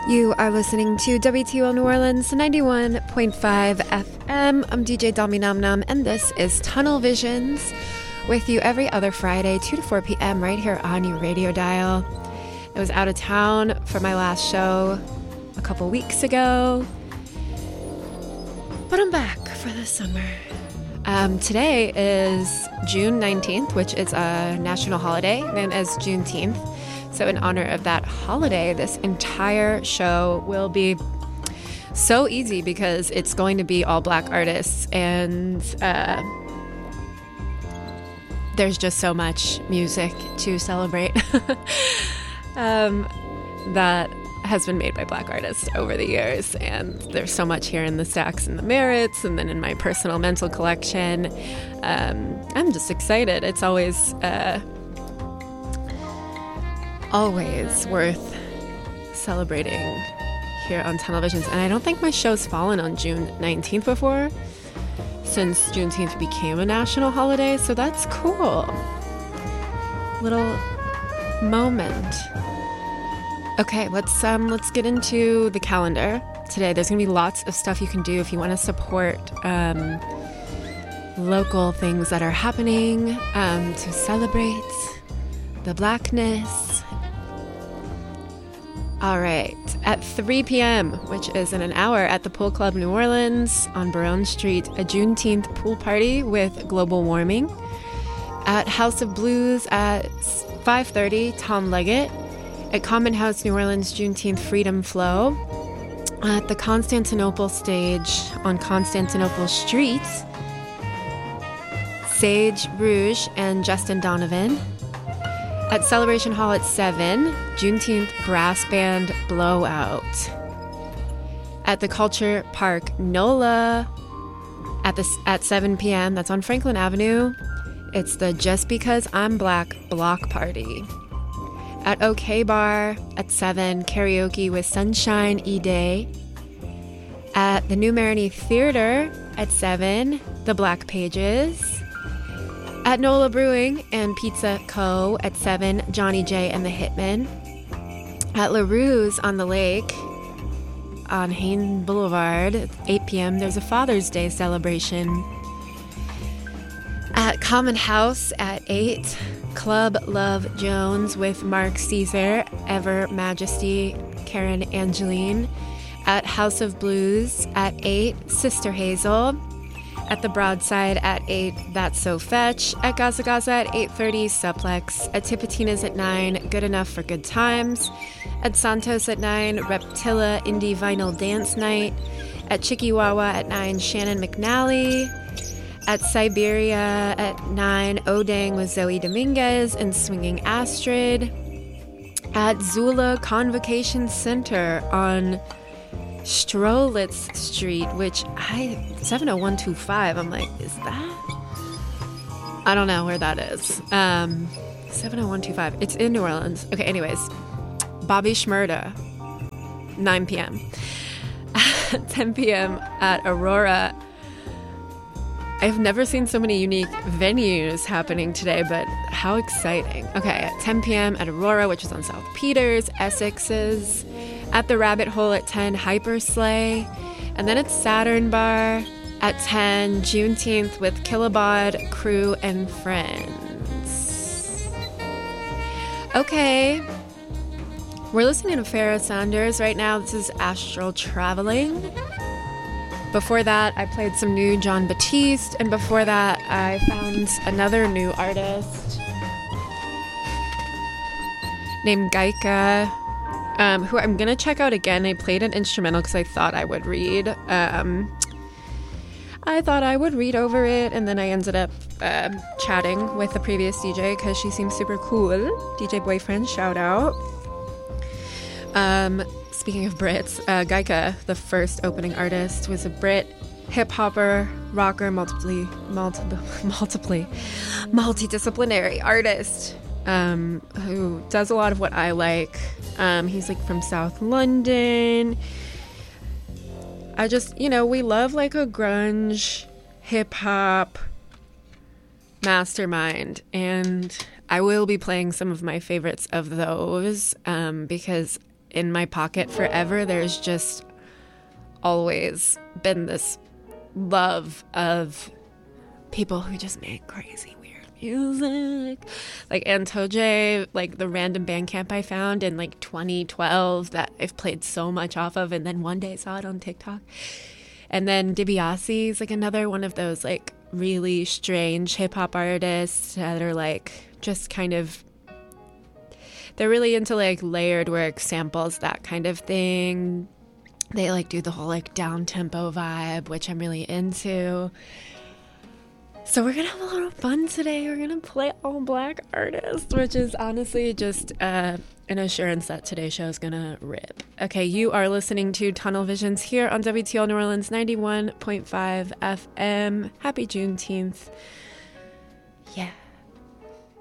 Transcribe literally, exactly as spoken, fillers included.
You are listening to W T O L New Orleans ninety-one point five F M. I'm D J Dami Nam Nam, and this is Tunnel Visions, with you every other Friday, two to four p.m. right here on your radio dial. I was out of town for my last show a couple weeks ago, but I'm back for the summer. Um, today is June nineteenth, which is a national holiday known as Juneteenth. So in honor of that holiday, this entire show will be so easy because it's going to be all Black artists, and uh, there's just so much music to celebrate um, that has been made by Black artists over the years. And there's so much here in the Stacks and the Merits, and then in my personal mental collection. Um, I'm just excited. It's always... Uh, always worth celebrating here on Tunnel Visions. And I don't think my show's fallen on June nineteenth before, since Juneteenth became a national holiday, so that's cool. Little moment. Okay, let's um let's get into the calendar today. There's gonna be lots of stuff you can do if you want to support um local things that are happening, um to celebrate the Blackness. All right, at three p.m., which is in an hour, at the Pool Club New Orleans on Baronne Street, a Juneteenth pool party with global warming. At House of Blues at five thirty, Tom Leggett. At Common House New Orleans, Juneteenth Freedom Flow. At the Constantinople stage on Constantinople Street, Sage Rouge and Justin Donovan. At Celebration Hall at seven, Juneteenth Brass Band Blowout. At the Culture Park NOLA at the at seven p.m., that's on Franklin Avenue, it's the Just Because I'm Black block party. At OK Bar at seven, karaoke with Sunshine E-Day. At the New Marigny Theater at seven, the Black Pages. At NOLA Brewing and Pizza Co. at seven, Johnny J and the Hitmen. At LaRue's on the Lake on Hain Boulevard at eight p.m., there's a Father's Day celebration. At Common House at eight, Club Love Jones with Mark Caesar, Ever Majesty, Karen Angeline. At House of Blues at eight, Sister Hazel. At the Broadside at eight, That's So Fetch. At Gaza Gaza at eight thirty, Suplex. At Tipitina's at nine, Good Enough for Good Times. At Santos at nine, Reptilla Indie Vinyl Dance Night. At Chikiwawa at nine, Shannon McNally. At Siberia at nine, Odang with Zoe Dominguez and Swinging Astrid. At Zula Convocation Center on Strolitz Street, which I seven oh one two five, I'm like, is that? I don't know where that is. Um, seven oh one two five. It's in New Orleans. Okay, anyways. Bobby Shmurda, nine p.m. ten p.m. at Aurora. I've never seen so many unique venues happening today, but how exciting. Okay, at ten p.m. at Aurora, which is on South Peters, Essex's. At the Rabbit Hole at ten, Hyper Slay. And then at Saturn Bar at ten, Juneteenth with Killabod, Crew, and Friends. Okay. We're listening to Pharoah Sanders right now. This is Astral Traveling. Before that, I played some new John Batiste. And before that, I found another new artist named Gaika, Um, who I'm going to check out again. I played an instrumental because I thought I would read. Um, I thought I would read over it, and then I ended up uh, chatting with the previous D J because she seems super cool. D J Boyfriend, shout out. Um, speaking of Brits, uh, Gaika, the first opening artist, was a Brit hip-hopper, rocker, multiply, multiple, multiply, multidisciplinary artist. Um, who does a lot of what I like. Um, he's like from South London. I just, you know, we love like a grunge, hip hop mastermind, and I will be playing some of my favorites of those um, because in my pocket forever. There's just always been this love of people who just make crazy weird music, like Antoje, like the random Bandcamp I found in like twenty twelve that I've played so much off of, and then one day saw it on TikTok. And then DiBiase is like another one of those like really strange hip-hop artists that are like just kind of, they're really into like layered work, samples, that kind of thing. They like do the whole like down-tempo vibe, which I'm really into. So we're gonna have a lot of fun today. We're gonna play all black artists, which is honestly just uh, an assurance that today's show is gonna rip. Okay, you are listening to Tunnel Visions here on W T L New Orleans ninety-one point five F M. Happy Juneteenth. Yeah.